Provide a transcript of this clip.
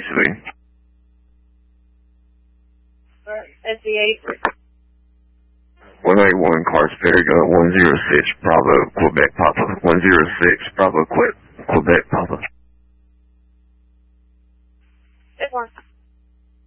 SCV. SCA. 181 Cards Ferry, 106 Bravo, Quebec Papa. 106 Bravo, Quebec Papa.